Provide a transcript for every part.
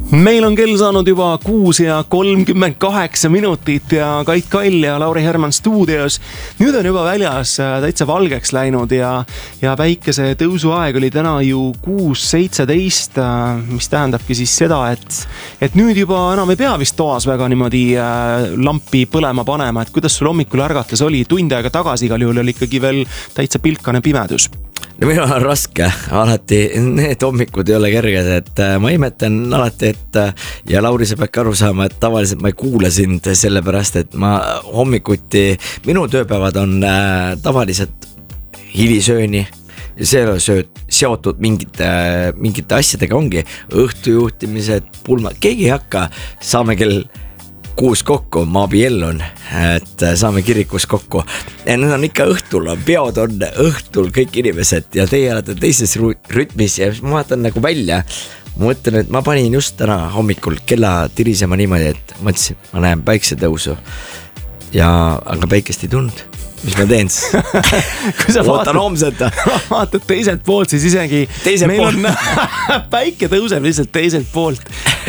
Meil on kell saanud juba 6:38 ja Kait Kall ja Lauri Herman stuudios. Nüüd on juba väljas täitsa valgeks läinud ja päikese tõusu aeg oli täna ju 6:17, mis tähendabki siis seda, et nüüd juba enam ei pea vist toas väga niimoodi lampi põlema panema. Et kuidas sul hommikul ärgates oli? Tund aega tagasi igal juhul oli ikkagi veel täitsa pilkane pimedus. No minul on raske, alati need hommikud ei ole kerged, et ma imetan alati, ja Lauri, sa pead aru saama, et tavaliselt ma ei kuula sind sellepärast, et ma hommikuti, minu tööpäevad on tavaliselt hilisööni ja see on seotud mingite asjadega ongi, õhtujuhtimised, pulmad, keegi ei hakka, saame kell 6 kokku, ma abiellun, et saame kirikus kokku ja need on ikka õhtul, peod on õhtul kõik inimesed ja teie olete teises rütmis ja ma vaatan nagu välja, ma mõtlen, et ma panin just täna hommikul kella tirisema niimoodi, et mõtlesin, ma näen päiksetõusu ja aga päikest ei tulnud. Mis ma teen siis? Kui sa ootan homset. Vaatad teiselt poolt, siis isegi teiselt meil poolt. On päike tõuseb lihtsalt teiselt poolt.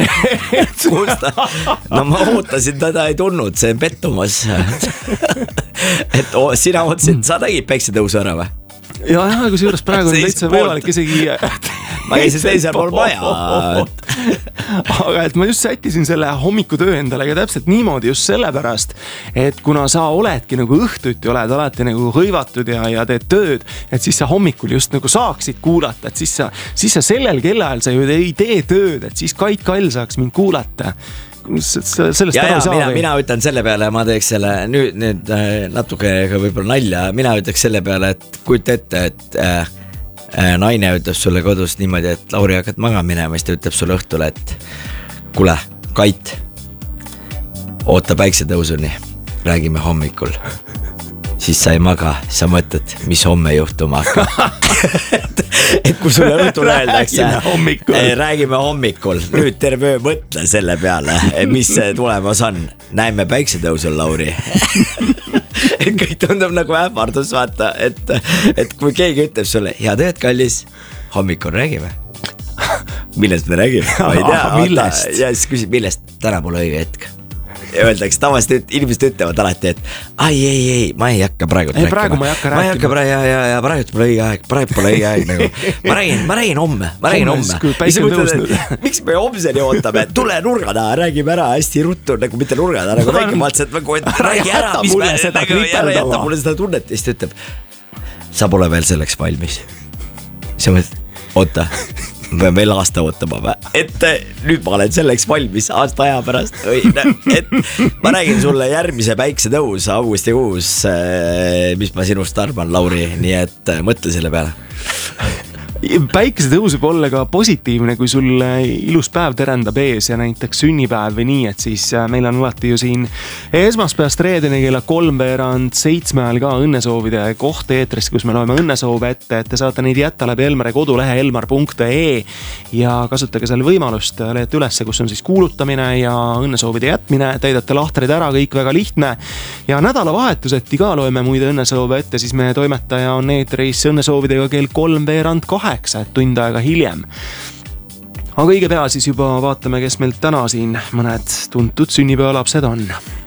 No ma ootasin, teda ei tulnud, see on pettumas. Et sina ootasid, sa nägid päikse tõusu ära või? Ja, kui juures praegu on täitsa võimalik isegi ma käisin teisel pool maja. Aga et ma just sättisin selle hommikutöö endale ka täpselt niimoodi just sellepärast, et kuna sa oledki nagu õhtuti, oled alati nagu hõivatud ja teed tööd, et siis sa hommikul just nagu saaksid kuulata, et siis sa sellel kellaajal sa ju ei tee tööd, et siis Kait Kall saaks mind kuulata. Sellest mina ütlen selle peale, ma teeks selle nüüd natuke võib-olla nalja, mina ütleks selle peale, et kujuta ette, et naine ütleb sulle kodus niimoodi, et Lauri hakkad magama minema, siis ta ütleb sulle õhtule, et kuule, Kait, oota päiksetõusuni, räägime hommikul. Siis sa ei maga, sa mõtled, mis homme juhtuma hakkab. Et kui sulle õhtul öeldakse, räägime hommikul, nüüd terve öö mõtle selle peale, mis tulemas on. Näeme päiksetõusul, Lauri. Et kõik tundub nagu ähvardus, vaata, et kui keegi ütleb sulle, head ööd, kallis, hommikul räägime. Millest me räägime? Ma ei tea, millest? Ja siis küsid, millest? Täna pole õige hetk. Ja öeldakse, tavaliselt inimesed ütlevad alati, et ei, ma ei hakka praegu rääkima. Praegu ma ei hakka rääkima. Ja praegu pole õige aeg nagu. Ma räägin homme. Miks me homseni ootame? Tule nurga taha, räägime ära hästi ruttu, nagu mitte nurga taha, nagu väikemalt, et räägi ära, jäta mulle seda tunnet, ja siis ta ütleb, sa pole veel selleks valmis. Sa mõtled, oota, ma pean veel aasta ootama, et nüüd ma olen selleks valmis aasta aja pärast, et ma räägin sulle järgmise päikse tõus augustikuus, mis ma sinust arvan, Lauri, nii et mõtle selle peale. Päikese tõus võib olla ka positiivne, kui sul ilus päev terendab ees ja näiteks sünnipäev või nii, et siis meil on alati ju siin esmaspäevast reedeni kella 6:07 ajal ka õnnesoovide koht eetris, kus me loeme õnnesoove ette, et te saate neid jätta läbi Elmari kodulehe elmar.ee ja kasutage selle võimalust, leiate ülesse, kus on siis kuulutamine ja õnnesoovide jätmine, täidate lahtrid ära, kõik väga lihtne ja nädalavahetuseti ka loeme muid õnnesoove ette, siis meie toimetaja on eetris õnnesoovidega kell 3:02, et tund aega hiljem. Aga õige pea siis juba vaatame, kes meil täna siin mõned tuntud sünnipäevalapsed on.